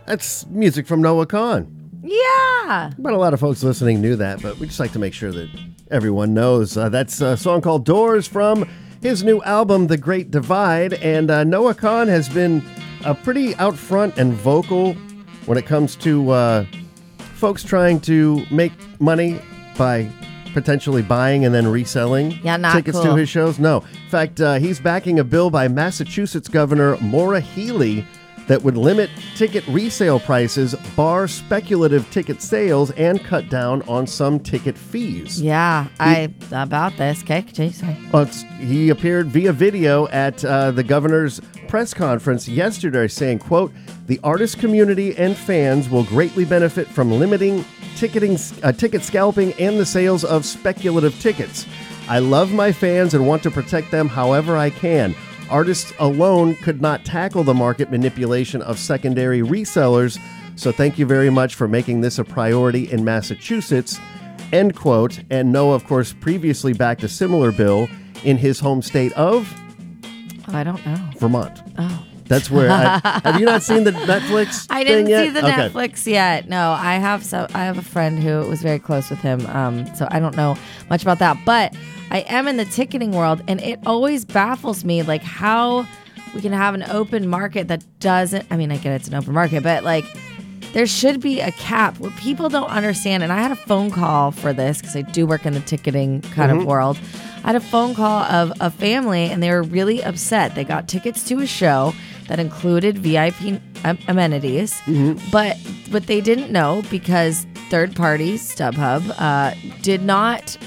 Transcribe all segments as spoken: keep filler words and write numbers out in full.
That's music from Noah Kahan. Yeah. But a lot of folks listening knew that, but we just like to make sure that everyone knows. Uh, that's a song called Doors from his new album, The Great Divide. And uh, Noah Kahan has been uh, pretty out front and vocal when it comes to uh, folks trying to make money by potentially buying and then reselling yeah, not tickets cool. to his shows. No. In fact, uh, he's backing a bill by Massachusetts Governor Maura Healey that would limit ticket resale prices, bar speculative ticket sales, and cut down on some ticket fees. Yeah, he, I about this. Okay, sorry. Uh, he appeared via video at uh, the governor's press conference yesterday saying, quote, "The artist community and fans will greatly benefit from limiting ticketing, uh, ticket scalping and the sales of speculative tickets. I love my fans and want to protect them however I can. Artists alone could not tackle the market manipulation of secondary resellers, so thank you very much for making this a priority in Massachusetts," end quote. And Noah, of course, previously backed a similar bill in his home state of? Oh, I don't know. Vermont. Oh. That's where. I, have you not seen the Netflix? I didn't thing yet? see the okay. Netflix yet. No, I have. So I have a friend who was very close with him. Um, so I don't know much about that, but I am in the ticketing world, and it always baffles me, like how we can have an open market that doesn't. I mean, I get it's an open market, but like there should be a cap. What people don't understand, and I had a phone call for this because I do work in the ticketing kind mm-hmm. of world. I had a phone call of a family, and they were really upset. They got tickets to a show that included V I P um, amenities, mm-hmm. but what they didn't know, because third party StubHub uh, did not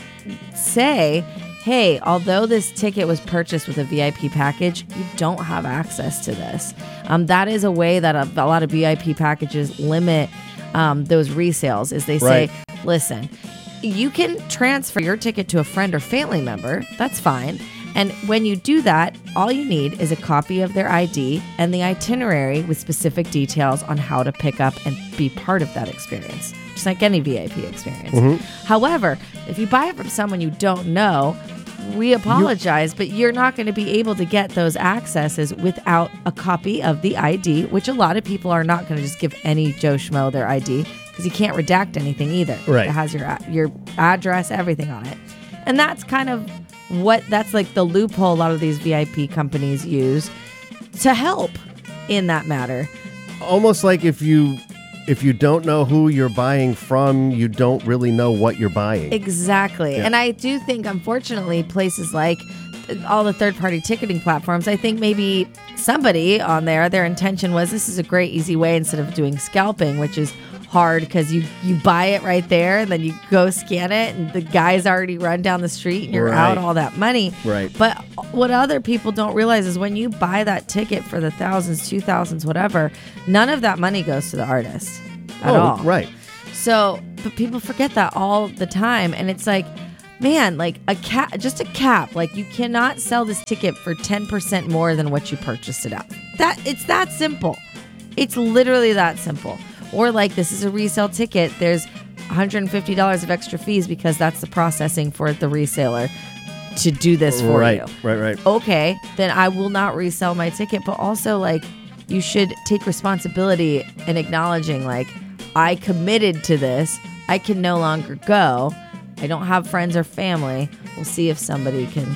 say, hey, although this ticket was purchased with a V I P package, you don't have access to this. Um, that is a way that a, a lot of V I P packages limit um, those resales, is they say, right. listen, you can transfer your ticket to a friend or family member. That's fine. And when you do that, all you need is a copy of their I D and the itinerary with specific details on how to pick up and be part of that experience, just like any V I P experience. Mm-hmm. However, if you buy it from someone you don't know, we apologize, you- but you're not going to be able to get those accesses without a copy of the I D, which a lot of people are not going to just give any Joe Schmo their I D because you can't redact anything either. Right. It has your your address, everything on it. And that's kind of what that's like the loophole a lot of these V I P companies use to help in that matter. Almost like if you if you don't know who you're buying from, you don't really know what you're buying. Exactly. Yeah. And I do think, unfortunately, places like all the third-party ticketing platforms, I think maybe somebody on there, their intention was this is a great, easy way instead of doing scalping, which is hard because you, you buy it right there and then you go scan it and the guy's already run down the street and you're right. out all that money. Right. But what other people don't realize is when you buy that ticket for the thousands, two thousands, whatever, none of that money goes to the artist at oh, all. Right. So, but people forget that all the time. And it's like, man, like a cap, just a cap. Like you cannot sell this ticket for ten percent more than what you purchased it at. That it's that simple. It's literally that simple. Or like this is a resale ticket. There's one hundred fifty dollars of extra fees because that's the processing for the reseller to do this for right, you. Right, right, right. Okay, then I will not resell my ticket. But also like you should take responsibility in acknowledging like I committed to this. I can no longer go. I don't have friends or family. We'll see if somebody can.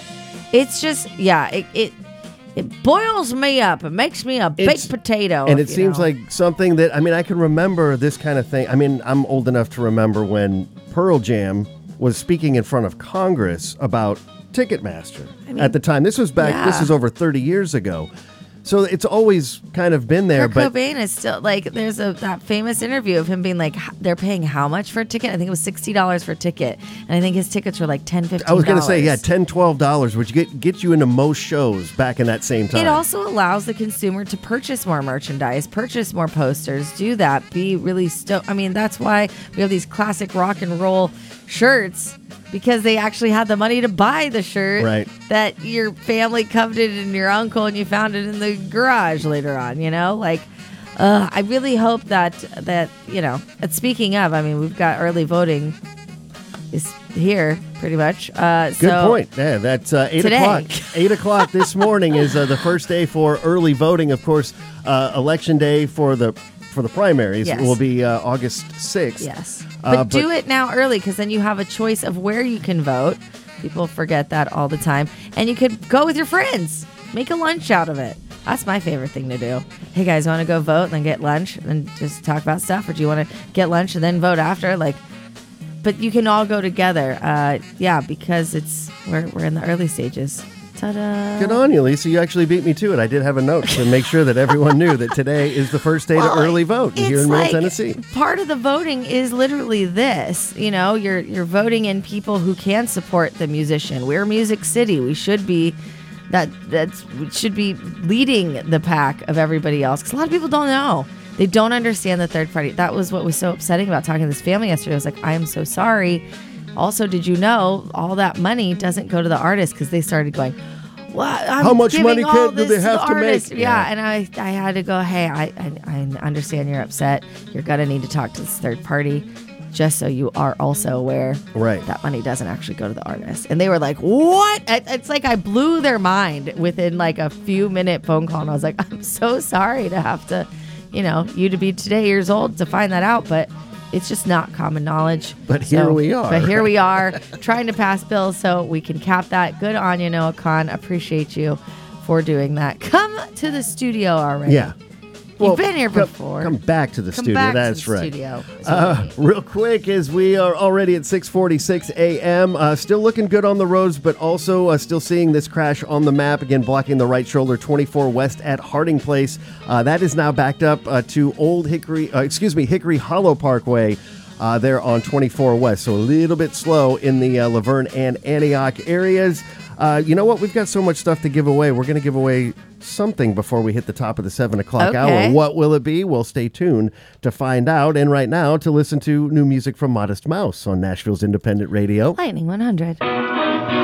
It's just, yeah, it it, it boils me up. It makes me a It's, baked potato. And if it you seems know. like something that, I mean, I can remember this kind of thing. I mean, I'm old enough to remember when Pearl Jam was speaking in front of Congress about Ticketmaster I mean, at the time. This was back, yeah. this was over thirty years ago. So it's always kind of been there. Kurt but Cobain is still like, there's a that famous interview of him being like, h- they're paying how much for a ticket? I think it was sixty dollars for a ticket. And I think his tickets were like ten dollars, fifteen dollars. I was going to say, yeah, ten dollars, twelve dollars, which get, get you into most shows back in that same time. It also allows the consumer to purchase more merchandise, purchase more posters, do that, be really stoked. I mean, that's why we have these classic rock and roll shirts, because they actually had the money to buy the shirt right. that your family coveted and your uncle and you found it in the garage later on, you know? Like, uh, I really hope that, that you know, and speaking of, I mean, we've got early voting is here pretty much. Uh, Good so point. Yeah, that's uh, eight today. o'clock. Eight o'clock this morning is uh, the first day for early voting. Of course, uh, election day for the for the primaries Yes. will be uh, August sixth. Yes. Uh, But do it now early because then you have a choice of where you can vote. People forget that all the time. And you could go with your friends. Make a lunch out of it. That's my favorite thing to do. Hey, guys, want to go vote and then get lunch and just talk about stuff? Or do you want to get lunch and then vote after? Like, but you can all go together. Uh, yeah, because it's we're, we're in the early stages. Ta-da. Good on you, Lisa. You actually beat me to it. I did have a note to make sure that everyone knew that today is the first day Well, to early vote here it's in Middle like Tennessee. Part of the voting is literally this. You know, you're you're voting in people who can support the musician. We're Music City. We should be that that's we should be leading the pack of everybody else because a lot of people don't know. They don't understand the third party. That was what was so upsetting about talking to this family yesterday. I was like, I am so sorry. Also, did you know all that money doesn't go to the artist because they started going, what? I'm How much giving money all can- do this they to have the to make? artist." Yeah, Yeah. and I, I had to go, hey, I, I, I understand you're upset. You're going to need to talk to this third party just so you are also aware Right. that money doesn't actually go to the artist. And they were like, what? It- It's like I blew their mind within like a few minute phone call. And I was like, I'm so sorry to have to, you know, you to be today years old to find that out. But it's just not common knowledge. But here we are. But here we are trying to pass bills so we can cap that. Good on you, Noah Khan. Appreciate you for doing that. Come to the studio already. Yeah. You've been here come- before. Come, back to the Come studio. back That's to the right. studio. is what I Uh, mean. real quick, as we are already at six forty-six a.m., uh, still looking good on the roads, but also uh, still seeing this crash on the map, again blocking the right shoulder twenty-four west at Harding Place. Uh, that is now backed up uh, to Old Hickory, uh, excuse me, Hickory Hollow Parkway. Uh, there on twenty-four west, so a little bit slow in the uh, Laverne and Antioch areas. Uh, you know what? We've got so much stuff to give away. We're going to give away something before we hit the top of the seven o'clock Okay. hour. What will it be? Well, stay tuned to find out. And right now, to listen to new music from Modest Mouse on Nashville's Independent Radio. Lightning one hundred.